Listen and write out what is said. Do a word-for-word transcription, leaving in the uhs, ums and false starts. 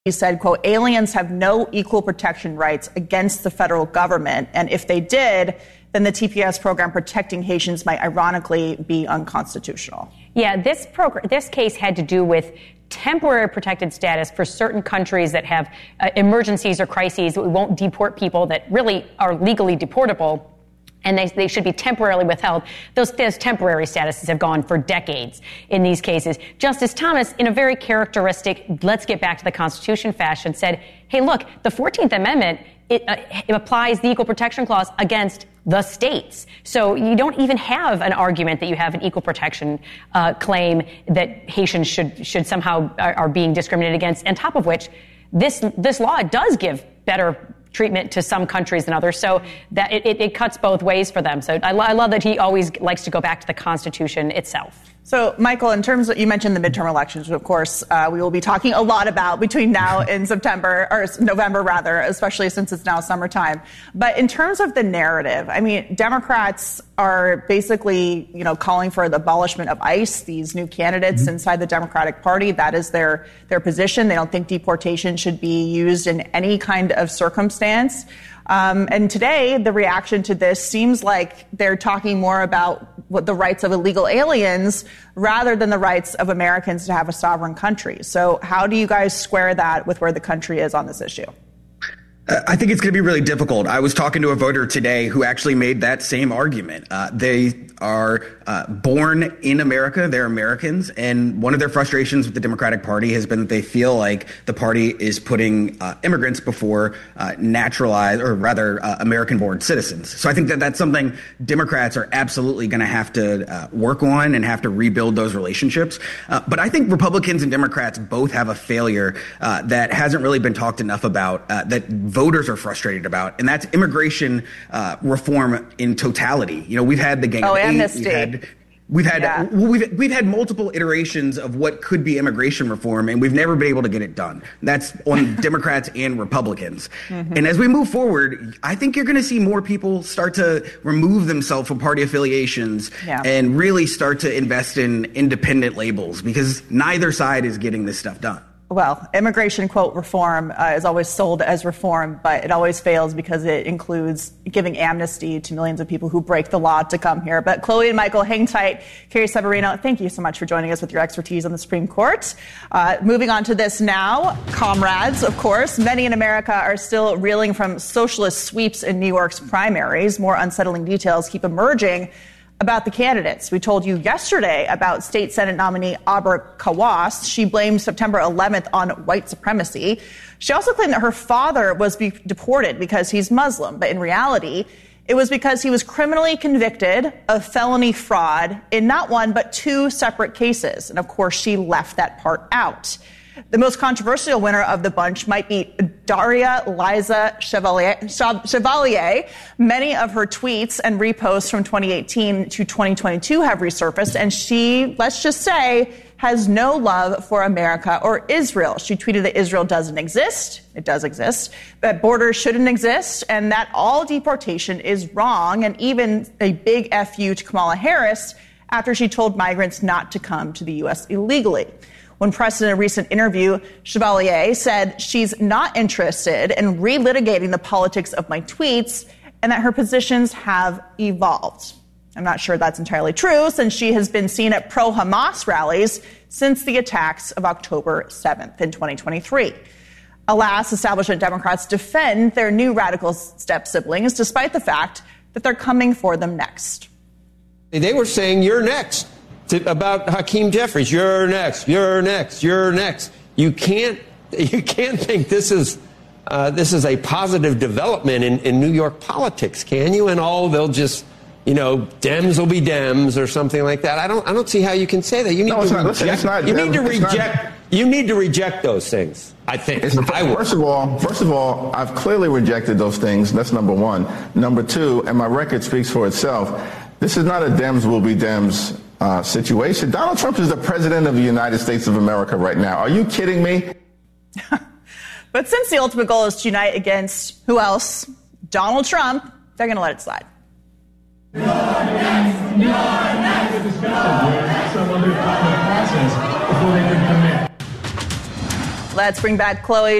He said, quote, aliens have no equal protection rights against the federal government. And if they did, then the T P S program protecting Haitians might ironically be unconstitutional. Yeah, this program, this case had to do with temporary protected status for certain countries that have uh, emergencies or crises. We won't deport people that really are legally deportable, and they, they should be temporarily withheld. Those, those temporary statuses have gone for decades in these cases. Justice Thomas, in a very characteristic, let's get back to the Constitution fashion, said, hey, look, the fourteenth Amendment, it, uh, it applies the Equal Protection Clause against the states. So you don't even have an argument that you have an equal protection uh, claim that Haitians should should somehow are, are being discriminated against. On top of which, this this law does give better treatment to some countries than others. So that it, it, it cuts both ways for them. So I, lo- I love that he always likes to go back to the Constitution itself. So, Michael, in terms of, you mentioned the midterm elections, which of course uh, we will be talking a lot about between now and September, or November rather, especially since it's now summertime. But in terms of the narrative, I mean, Democrats are basically, you know, calling for the abolishment of ICE, these new candidates mm-hmm. inside the Democratic Party. That is their, their position. They don't think deportation should be used in any kind of circumstance. Um, and today, the reaction to this seems like they're talking more about what the rights of illegal aliens rather than the rights of Americans to have a sovereign country. So how do you guys square that with where the country is on this issue? I think it's going to be really difficult. I was talking to a voter today who actually made that same argument. Uh, they are uh, born in America. They're Americans. And one of their frustrations with the Democratic Party has been that they feel like the party is putting uh, immigrants before uh, naturalized, or rather uh, American-born citizens. So I think that that's something Democrats are absolutely going to have to uh, work on and have to rebuild those relationships. Uh, but I think Republicans and Democrats both have a failure uh, that hasn't really been talked enough about, uh, that voters are frustrated about, and that's immigration uh, reform in totality. You know, we've had the gang oh, of eight, amnesty. we've had we've had yeah. we've we've had multiple iterations of what could be immigration reform, and we've never been able to get it done. That's on Democrats and Republicans. Mm-hmm. And as we move forward, I think you're going to see more people start to remove themselves from party affiliations yeah. and really start to invest in independent labels, because neither side is getting this stuff done. Well, immigration, quote, reform uh, is always sold as reform, but it always fails because it includes giving amnesty to millions of people who break the law to come here. But Chloe and Michael, hang tight. Carrie Severino, thank you so much for joining us with your expertise on the Supreme Court. Uh, moving on to this now, comrades, of course. Many in America are still reeling from socialist sweeps in New York's primaries. More unsettling details keep emerging about the candidates. We told you yesterday about State Senate nominee Aubrey Kawas. She blamed September eleventh on white supremacy. She also claimed that her father was be- deported because he's Muslim, but in reality, it was because he was criminally convicted of felony fraud in not one, but two separate cases. And of course, she left that part out. The most controversial winner of the bunch might be Daria Liza Chevalier. Chevalier. Many of her tweets and reposts from twenty eighteen to twenty twenty-two have resurfaced, and she, let's just say, has no love for America or Israel. She tweeted that Israel doesn't exist. It does exist. That borders shouldn't exist, and that all deportation is wrong, and even a big F U to Kamala Harris after she told migrants not to come to the U S illegally. When pressed in a recent interview, Chevalier said she's not interested in relitigating the politics of my tweets and that her positions have evolved. I'm not sure that's entirely true, since she has been seen at pro-Hamas rallies since the attacks of October seventh in twenty twenty-three. Alas, establishment Democrats defend their new radical step siblings, despite the fact that they're coming for them next. They were saying, you're next. About Hakeem Jeffries, you're next, you're next, you're next. You can't, you can't think this is, uh, this is a positive development in, in New York politics, can you? And oh, they'll just, you know, Dems will be Dems or something like that. I don't, I don't see how you can say that. You need no, to not, reject. it's not, you need to reject. Not, you need to reject those things. I think. It's, I would. First of all, first of all, I've clearly rejected those things. That's number one. Number two, and my record speaks for itself. This is not a Dems will be Dems Uh, situation. Donald Trump is the president of the United States of America right now. Are you kidding me? But since the ultimate goal is to unite against who else? Donald Trump, they're going to let it slide. You're next. You're next. Go. Some other process before they can commit. Let's bring back Chloe